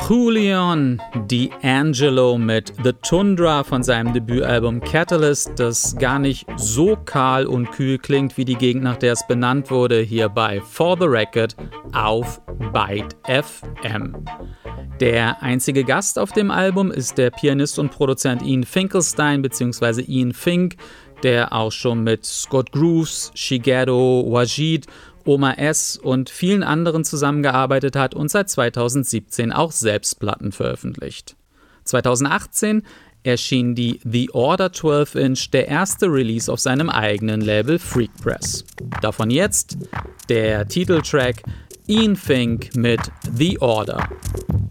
Julian D'Angelo mit The Tundra von seinem Debütalbum Catalyst, das gar nicht so kahl und kühl klingt wie die Gegend, nach der es benannt wurde, hier bei For the Record auf Byte FM. Der einzige Gast auf dem Album ist der Pianist und Produzent Ian Finkelstein bzw. Ian Fink, der auch schon mit Scott Grooves, Shigeru Wajid, Oma S. und vielen anderen zusammengearbeitet hat und seit 2017 auch selbst Platten veröffentlicht. 2018 erschien die The Order 12-Inch, der erste Release auf seinem eigenen Label Freak Press. Davon jetzt der Titeltrack Ian Fink mit The Order.